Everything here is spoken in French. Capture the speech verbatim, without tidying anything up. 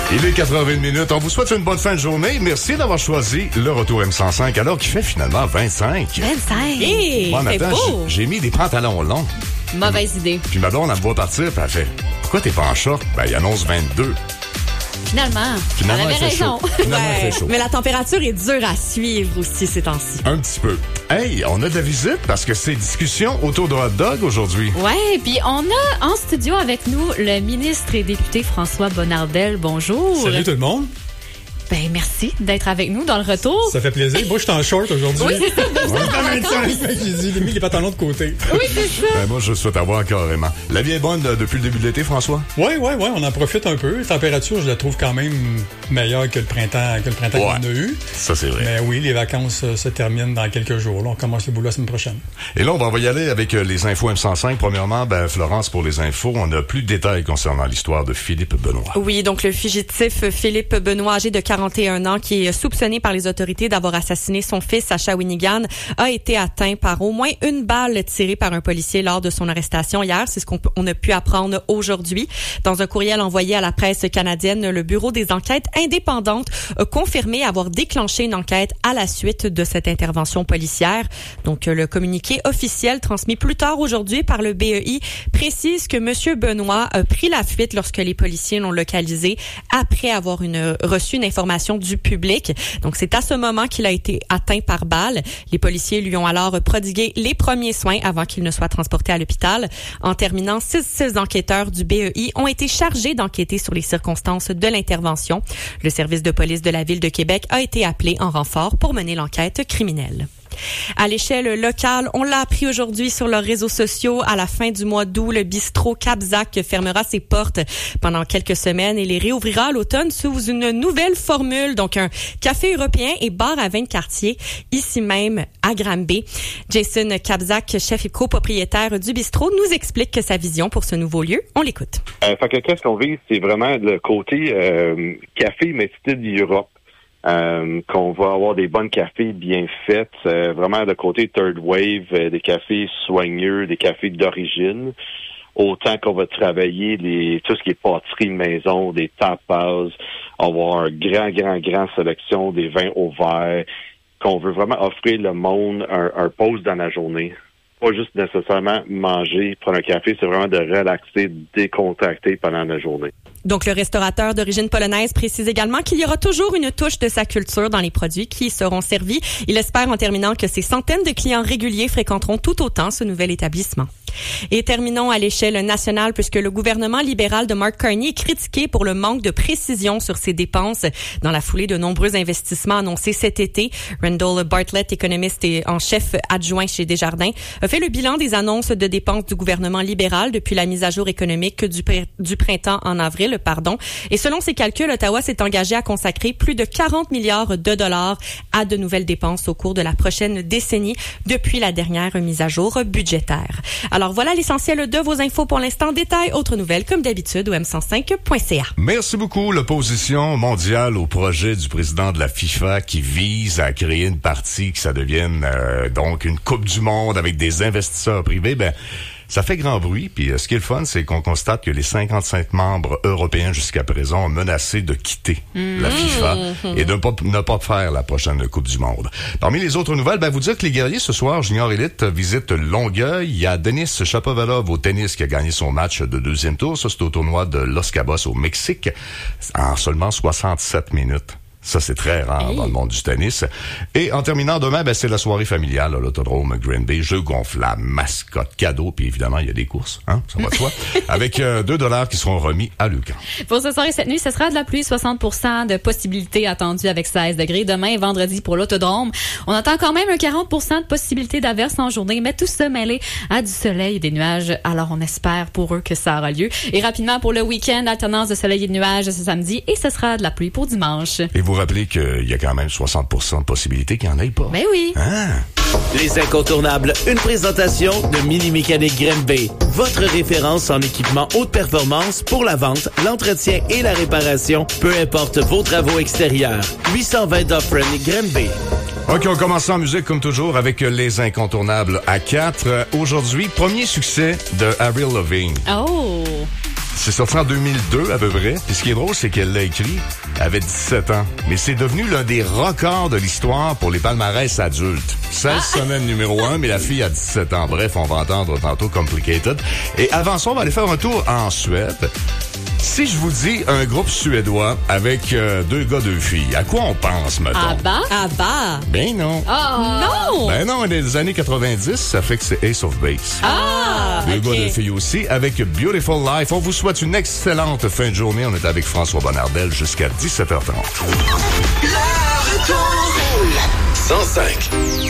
Il est quatre heures vingt minutes. On vous souhaite une bonne fin de journée. Merci d'avoir choisi le Retour M cent cinq alors qu'il fait finalement vingt-cinq. vingt-cinq! Hey, Moi, c'est maintenant, beau! j'ai, j'ai mis des pantalons longs. Mauvaise idée. Puis ma blonde, elle me voit partir, puis elle fait « Pourquoi t'es pas en short? » Ben, il annonce vingt-deux. Finalement, Finalement, on avait il fait raison. chaud. Finalement, il fait chaud. Mais la température est dure à suivre aussi ces temps-ci. Un petit peu. Hey, on a de la visite parce que c'est discussion autour de hot dog aujourd'hui. Ouais, puis on a en studio avec nous le ministre et député François Bonnardel. Bonjour. Salut tout le monde. Ben merci d'être avec nous dans le retour. Ça fait plaisir. Moi, je suis en short aujourd'hui. Oui, c'est ça. Ouais. J'ai dit, j'ai mis les pantalons de côté. Oui, c'est ça. Ben, moi, je souhaite avoir carrément. La vie est bonne euh, depuis le début de l'été, François? Oui, oui, oui, on en profite un peu. La température, je la trouve quand même meilleure que le printemps, que le printemps Ouais. qu'on a eu. Ça, c'est vrai. Mais oui, les vacances euh, se terminent dans quelques jours. Là, on commence le boulot la semaine prochaine. Et là, on va y aller avec euh, les infos M cent cinq. Premièrement, ben, Florence, pour les infos, on a plus de détails concernant l'histoire de Philippe Benoît. Oui, donc le fugitif Philippe Benoît, âgé de quarante et un ans, qui est soupçonné par les autorités d'avoir assassiné son fils à Shawinigan, a été atteint par au moins une balle tirée par un policier lors de son arrestation hier. C'est ce qu'on on a pu apprendre aujourd'hui. Dans un courriel envoyé à la presse canadienne, le Bureau des enquêtes indépendantes a confirmé avoir déclenché une enquête à la suite de cette intervention policière. Donc, le communiqué officiel transmis plus tard aujourd'hui par le B E I précise que M. Benoît a pris la fuite lorsque les policiers l'ont localisé après avoir une, reçu une information du public. Donc, c'est à ce moment qu'il a été atteint par balle. Les policiers lui ont alors prodigué les premiers soins avant qu'il ne soit transporté à l'hôpital. En terminant, six, six enquêteurs du B E I ont été chargés d'enquêter sur les circonstances de l'intervention. Le service de police de la Ville de Québec a été appelé en renfort pour mener l'enquête criminelle. À l'échelle locale, on l'a appris aujourd'hui sur leurs réseaux sociaux. À la fin du mois d'août, le bistrot Cap-Zac fermera ses portes pendant quelques semaines et les réouvrira à l'automne sous une nouvelle formule. Donc, un café européen et bar à vin de quartier, ici même à Granby. Jason Cap-Zac, chef et copropriétaire du bistrot, nous explique sa vision pour ce nouveau lieu. On l'écoute. Euh, fait que qu'est-ce qu'on vise, c'est vraiment le côté euh, café, mais style Europe. Euh, qu'on va avoir des bonnes cafés bien faites, euh, vraiment le côté third wave, euh, des cafés soigneux, des cafés d'origine, autant qu'on va travailler les tout ce qui est pâtisserie maison, des tapas, avoir une grand, grand, grand sélection des vins au verre, qu'on veut vraiment offrir le monde un, un pause dans la journée. Pas juste nécessairement manger, prendre un café, c'est vraiment de relaxer, décontracter pendant la journée. Donc, le restaurateur d'origine polonaise précise également qu'il y aura toujours une touche de sa culture dans les produits qui seront servis. Il espère en terminant que ces centaines de clients réguliers fréquenteront tout autant ce nouvel établissement. Et terminons à l'échelle nationale puisque le gouvernement libéral de Mark Carney est critiqué pour le manque de précision sur ses dépenses dans la foulée de nombreux investissements annoncés cet été. Randall Bartlett, économiste et en chef adjoint chez Desjardins, a fait le bilan des annonces de dépenses du gouvernement libéral depuis la mise à jour économique du, pr- du printemps en avril. Pardon. Et selon ses calculs, Ottawa s'est engagé à consacrer plus de quarante milliards de dollars à de nouvelles dépenses au cours de la prochaine décennie depuis la dernière mise à jour budgétaire. Alors voilà l'essentiel de vos infos pour l'instant. Détails, autres nouvelles comme d'habitude au m cent cinq point c a. Merci beaucoup. L'opposition mondiale au projet du président de la FIFA qui vise à créer une partie que ça devienne euh, donc une Coupe du Monde avec des investisseurs privés, ben ça fait grand bruit, puis euh, ce qui est le fun, c'est qu'on constate que les cinquante-cinq membres européens jusqu'à présent ont menacé de quitter mmh. la FIFA et de pas, ne pas faire la prochaine Coupe du Monde. Parmi les autres nouvelles, ben vous dire que les guerriers ce soir, Junior Elite, visitent Longueuil. Il y a Denis Shapovalov au tennis qui a gagné son match de deuxième tour. Ça, c'est au tournoi de Los Cabos au Mexique en seulement soixante-sept minutes. Ça, c'est très rare hey. dans le monde du tennis. Et en terminant demain, ben, c'est la soirée familiale à l'autodrome Granby. Jeux gonflables, mascotte, cadeaux, puis évidemment, il y a des courses, hein, ça va de soi, avec euh, deux dollars qui seront remis à Lucan. Pour ce soir et cette nuit, ce sera de la pluie, soixante pour cent de possibilités attendues avec seize degrés. Demain, vendredi, pour l'autodrome, on attend quand même un quarante pour cent de possibilités d'averses en journée, mais tout ça mêlé à du soleil et des nuages. Alors, on espère pour eux que ça aura lieu. Et rapidement, pour le week-end, alternance de soleil et de nuages ce samedi, et ce sera de la pluie pour dimanche. Et vous rappelez qu'il y a quand même soixante pour cent de possibilités qu'il n'y en ait pas. Ben oui. Hein? Les incontournables, une présentation de Mini Mécanique Granby. Votre référence en équipement haute performance pour la vente, l'entretien et la réparation, peu importe vos travaux extérieurs. huit cent vingt Dufferin Granby. OK, on commence en musique comme toujours avec les incontournables à quatre. Aujourd'hui, premier succès de Avril Lavigne. Oh! C'est sorti en deux mille deux à peu près. Puis ce qui est drôle, c'est qu'elle l'a écrit, elle avait dix-sept ans. Mais c'est devenu l'un des records de l'histoire pour les palmarès adultes. seize ah. semaines numéro un, mais la fille a dix-sept ans. Bref, on va entendre tantôt Complicated. Et avant ça, on va aller faire un tour en Suède. Si je vous dis un groupe suédois avec euh, deux gars, deux filles, à quoi on pense, mettons? ABBA? ABBA? Ben non. Oh! Non! Ben non, des années quatre-vingt-dix, ça fait que c'est Ace of Base. Ah! Deux okay. gars, deux filles aussi, avec Beautiful Life. On vous souhaite une excellente fin de journée. On est avec François Bonnardel jusqu'à dix-sept heures trente. Le retour cent cinq.